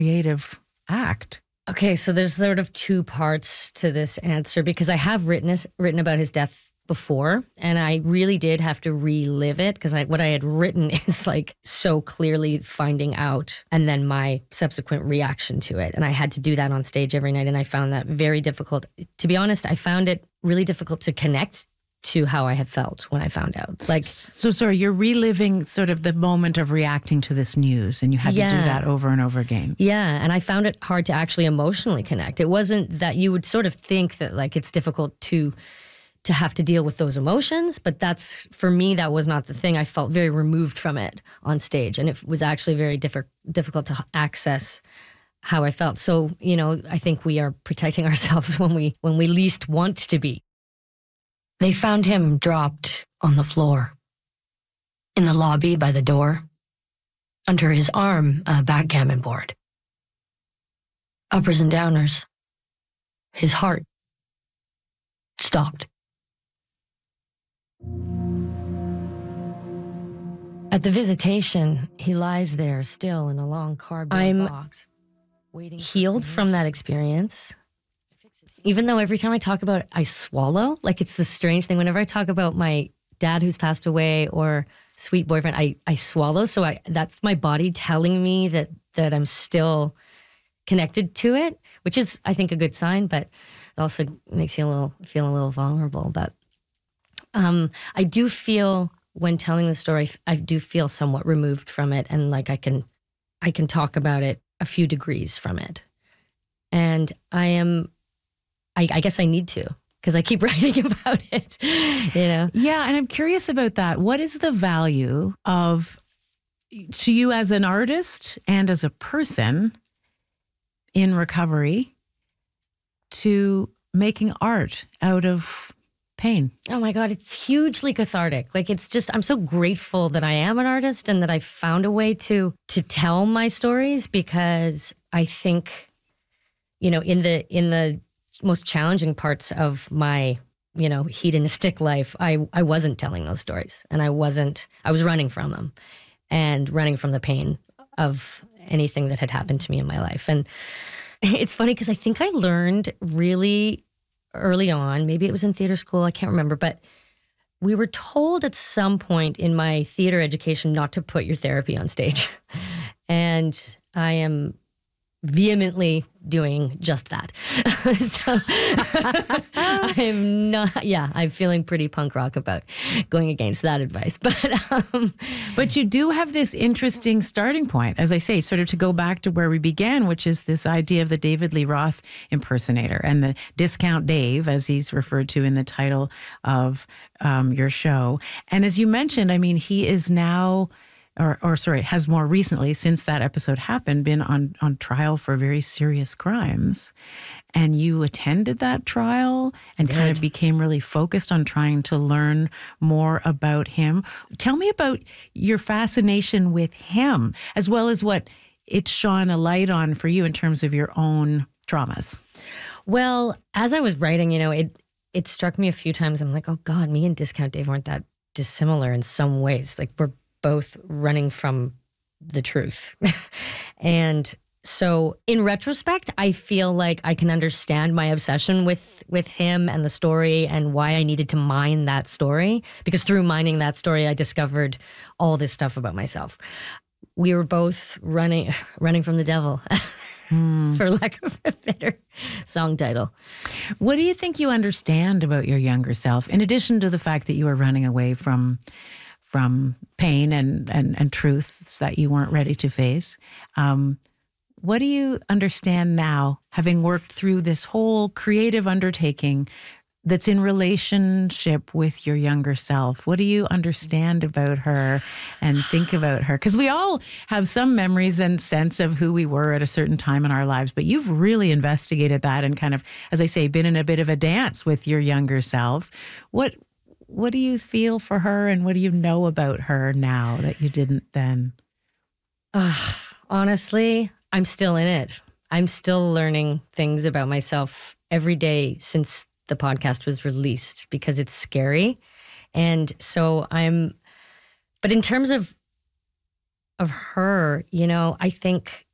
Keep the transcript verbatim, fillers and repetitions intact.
creative act. Okay, so there's sort of two parts to this answer because I have written this, written about his death before, and I really did have to relive it because I, what I had written is like so clearly finding out and then my subsequent reaction to it. And I had to do that on stage every night, and I found that very difficult. To be honest, I found it really difficult to connect to how I had felt when I found out. Like, so sorry, you're reliving sort of the moment of reacting to this news, and you had yeah. to do that over and over again. Yeah, and I found it hard to actually emotionally connect. It wasn't that you would sort of think that like it's difficult to to have to deal with those emotions, but that's, for me, that was not the thing. I felt very removed from it on stage, and it was actually very diff- difficult to access how I felt. So, you know, I think we are protecting ourselves when we when we least want to be. They found him dropped on the floor, in the lobby by the door, under his arm a backgammon board. Uppers and downers. His heart stopped. At the visitation, he lies there still in a long cardboard I'm box. Waiting healed from that experience. Even though every time I talk about it, I swallow. Like, it's the strange thing. Whenever I talk about my dad who's passed away or sweet boyfriend, I, I swallow. So I that's my body telling me that that I'm still connected to it, which is, I think, a good sign, but it also makes you a little feel a little vulnerable. But um, I do feel, when telling the story, I do feel somewhat removed from it, and like I can I can talk about it a few degrees from it. And I am I, I guess I need to, because I keep writing about it, you know? Yeah, and I'm curious about that. What is the value of, to you as an artist and as a person in recovery, to making art out of pain? Oh my God, it's hugely cathartic. Like, it's just, I'm so grateful that I am an artist and that I found a way to to tell my stories, because I think, you know, in the in the most challenging parts of my, you know, hedonistic life, I, I wasn't telling those stories, and I wasn't, I was running from them and running from the pain of anything that had happened to me in my life. And it's funny because I think I learned really early on, maybe it was in theater school, I can't remember, but we were told at some point in my theater education not to put your therapy on stage. And I am vehemently doing just that. So I'm not, yeah, I'm feeling pretty punk rock about going against that advice. But um, but you do have this interesting starting point, as I say, sort of to go back to where we began, which is this idea of the David Lee Roth impersonator and the Discount Dave, as he's referred to in the title of um, your show. And as you mentioned, I mean, he is now Or, or sorry, has more recently, since that episode happened, been on, on trial for very serious crimes. And you attended that trial and Good. kind of became really focused on trying to learn more about him. Tell me about your fascination with him, as well as what it shone a light on for you in terms of your own traumas. Well, as I was writing, you know, it it struck me a few times. I'm like, oh God, me and Discount Dave aren't that dissimilar in some ways. Like, we're both running from the truth. And so in retrospect, I feel like I can understand my obsession with, with him and the story and why I needed to mine that story, because through mining that story, I discovered all this stuff about myself. We were both running, running from the devil, mm. for lack of a better song title. What do you think you understand about your younger self, in addition to the fact that you were running away from from pain and, and, and truths that you weren't ready to face? Um, what do you understand now, having worked through this whole creative undertaking that's in relationship with your younger self? What do you understand about her and think about her? Because we all have some memories and sense of who we were at a certain time in our lives, but you've really investigated that and kind of, as I say, been in a bit of a dance with your younger self. What What do you feel for her, and what do you know about her now that you didn't then? Uh, honestly, I'm still in it. I'm still learning things about myself every day since the podcast was released, because it's scary. And so I'm, but in terms of, of her, you know, I think